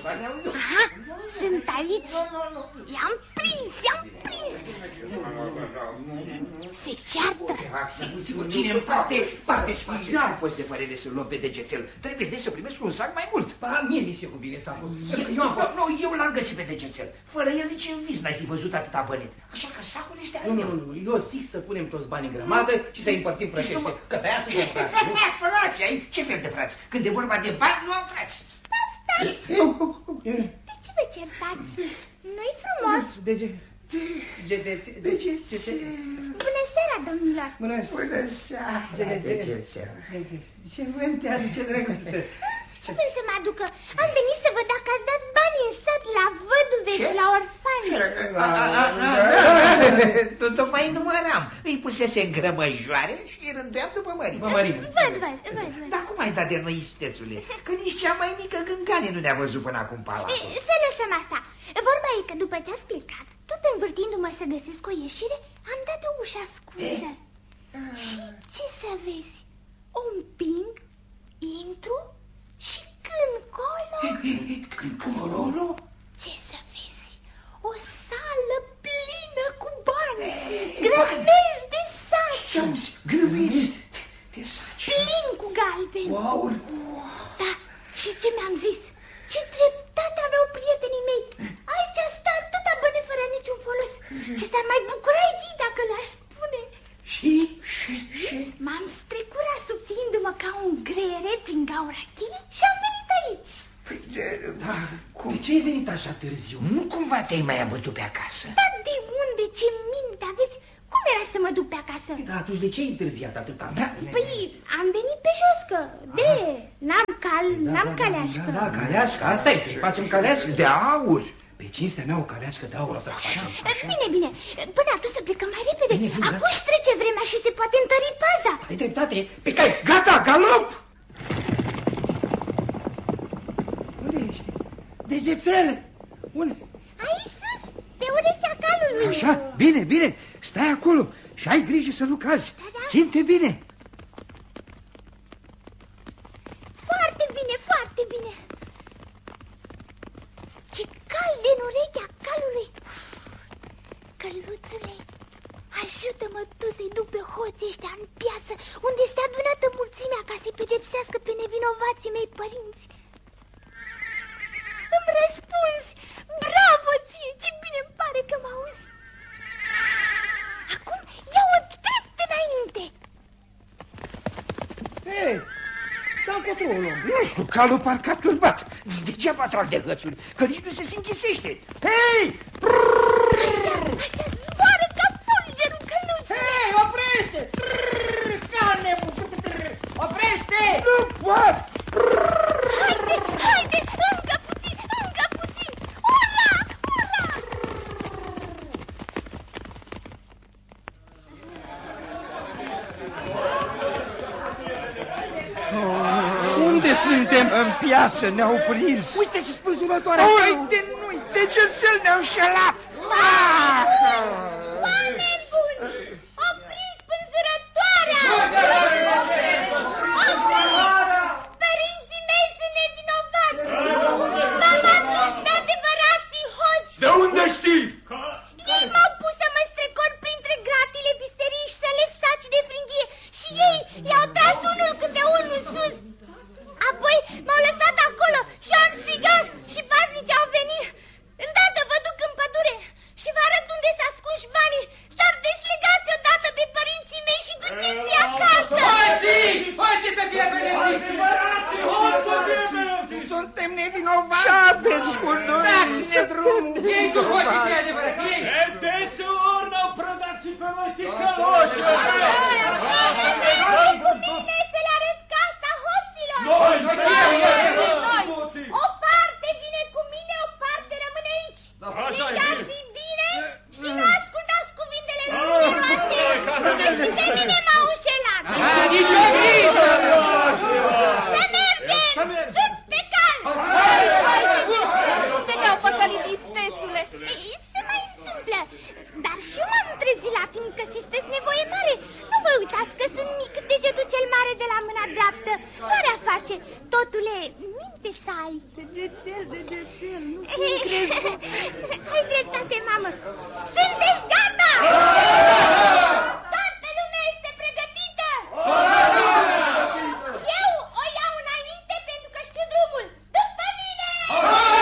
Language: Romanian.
Aha, sunt aici. I-am prins. Se ceartă. Cine în parte și face. Nu poți de părere să-l luăm pe degețel. Trebuie să primesc un sac mai mult. Mie mi se cuvine sacul. Eu l-am găsit pe degețel. Fără el nici în vis n-ai fi văzut atâta bănit. Așa că sacul este al meu. Nu, eu zic să punem toți banii în grămadă și să împărțim frățește. Că de-aia suntem frați, nu? Frați, ai? Ce fel de frați? Când e vorba de bani, nu am frați. Stați! De ce vă certați? Nu-i frumos? Degețel. Bună seara, domnilor! Bună seara, degețel. Ce vânt te aduce, drăguță? Ce vânt să mă aducă? Am venit să văd dacă ați dat bani în sat la văduve și la orfani. Tocmai număram. Îi pusese în grămăjoare și îi rânduiam după mărime. Văd. Dar cum ai dat de noi, istețule? Că nici cea mai mică gângane nu ne-a văzut până acum palatul. Să lăsăm asta. Vorba e că după ce ați plecat, tot învârtindu-mă să găsesc o ieșire, am dat o ușă ascunsă. Și ce să vezi? O împing, intru și când colo... Ce să vezi? O sală plină cu bani, grămezi de saci. Grămezi de saci. Plin cu galbeni. Wow. Da, și ce mi-am zis? Ce dreptate aveau prietenii mei. Aici stă atâta bani fără niciun folos. Ce s-ar mai bucura ei dacă le-aș spune. Și? M-am strecurat subțindu-mă ca un greiere prin gaura cheii și am venit aici. Da, cum? Ce ai venit așa târziu? Nu cumva te-ai mai abătut pe acasă? Dar de unde? Ce minte aveți? Cum era să mă duc pe acasă? Da, atunci de ce ai întârziat atâta? Păi, am venit pe jos, că n-am caleașcă. Da, caleașcă, asta e, să-i facem caleașcă. De aur. Pe cinstea mea o caleașcă de aur o să facem. Bine, până atunci să plecăm mai repede. Bine, Acum își trece vremea și se poate întări paza. Ai dreptate, pe cai, gata, galop! Unde ești? Degețel! Unde? Aici sus, pe urechea calului. Așa, bine, stai acolo și ai grijă să nu cazi. Da. Ține-te bine. Foarte bine. Ce cald în urechea calului. Căluțule, ajută-mă tu să-i duc pe hoții ăștia în piață, unde este adunată mulțimea ca să-i pedepsească pe nevinovații mei părinți. Îmi răspunzi! Bravo ție! Ce bine îmi pare că mă auzi! Acum ia-o drept înainte! Hei, dar încotro o luăm. Nu știu, calul parcă a turbat. Degeaba trag de hățuri, că nici nu se închisește. Hei! Așa zboară ca fulgerul căluțului! Hei, oprește! Oprește! Nu pot! Haide, încă puțin! Ura! Unde suntem? În piață ne-au prins. Uite ce spânzurătoarea! Uite, nu-i, degețel ne-au înșelat! Oameni buni! Opriți spânzurătoarea! Părinții mei sunt nevinovați! M-am adus pe adevărații hoți! De unde știi? Ei m-au pus să mă strecor printre gratile visterii și să leg saci de fringhie și ei i-au tras unul câte unul sus. Apoi m-au lăsat acolo și am strigat și paznici au venit. Îndată vă duc în pădure și vă arăt unde s-a ascuns banii, dar deslegați odată de părinții mei și duceți-i acasă. Hoții să fie benefici! Suntem nevinovați! Ce aveți cu noi? Dați-ne drumul! Ei sunt hoții cei adevărați! Ei! Desori n-au prădat și pe voi ticăloși! Bine să le arăt casa hoților! Noi! O parte vine cu mine, o parte rămâne aici. Legați-i bine și nu ascultați cuvintele noastre, că și pe mine m-au înșelat. Nici o grijă! Să mergem! Sus pe cal! Unde te-au păcălit, istețule? Se mai întâmplă, dar și eu m-am trezit la timp că sunteți nevoie mare. Nu vă uitați că sunt mic, degetul cel mare de la mâna dreaptă. Nu are a face face. Totule, minte să ai. Degețel, nu crezi.